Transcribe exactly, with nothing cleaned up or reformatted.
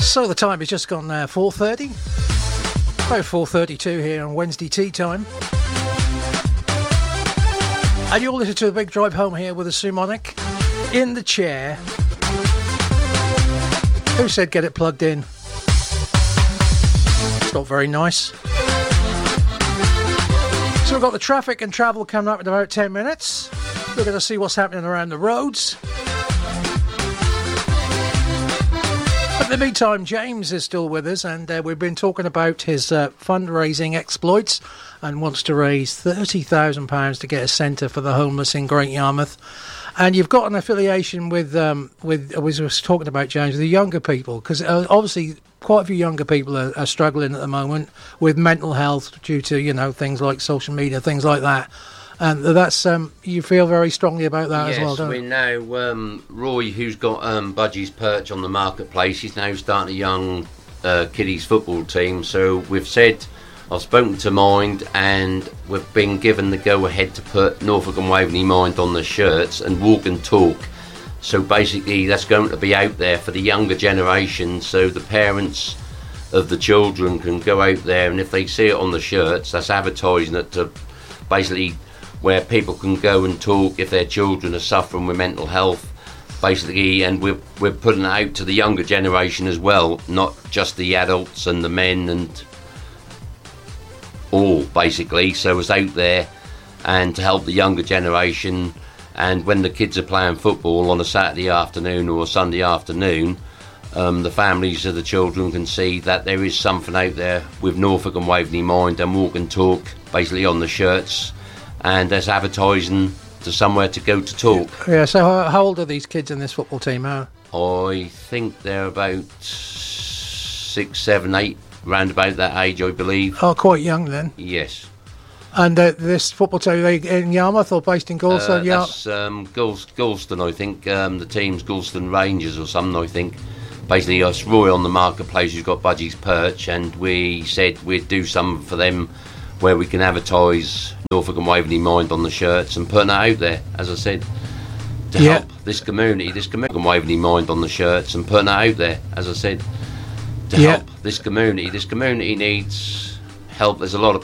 So the time is just gone uh, four thirty. About four thirty-two here on Wednesday tea time. And you're listening to a big drive home here with a Sumonic in the chair. Who said get it plugged in? It's not very nice. So we've got the traffic and travel coming up in about ten minutes. We're going to see what's happening around the roads. But in the meantime, James is still with us, and uh, we've been talking about his uh, fundraising exploits and wants to raise thirty thousand pounds to get a centre for the homeless in Great Yarmouth. And you've got an affiliation with, um, with I was, was talking about, James, with the younger people, because uh, obviously quite a few younger people are, are struggling at the moment with mental health due to, you know, things like social media, things like that. And that's um, you feel very strongly about that yes, as well, don't you? Yes, we now, um, Roy, who's got um, Budgie's Perch on the marketplace, he's now starting a young uh, kiddies football team. So we've said, I've spoken to Mind, and we've been given the go-ahead to put Norfolk and Waveney Mind on the shirts and walk and talk. So basically that's going to be out there for the younger generation, so the parents of the children can go out there, and if they see it on the shirts, that's advertising it to basically where people can go and talk if their children are suffering with mental health, basically, and we're, we're putting it out to the younger generation as well, not just the adults and the men and all, basically. So it's out there and to help the younger generation, and when the kids are playing football on a Saturday afternoon or a Sunday afternoon, um, the families of the children can see that there is something out there with Norfolk and Waveney Mind and walk and talk, basically on the shirts. And there's advertising to somewhere to go to talk. Yeah, so how, how old are these kids in this football team? How? I think they're about six, seven, eight, round about that age, I believe. Oh, quite young then. Yes. And uh, this football team, are they in Yarmouth or based in Galston? Uh, that's um, Guls- Galston, I think. Um, the team's Galston Rangers or something, I think. Basically, us Roy on the marketplace who's got Budgie's Perch, and we said we'd do something for them where we can advertise Norfolk and Waveney Mind on the shirts and putting it out there, as I said, to yeah. help this community, this community and Waveney Mind on the shirts and putting it out there, as I said, to yeah. help this community. This community needs help. There's a lot of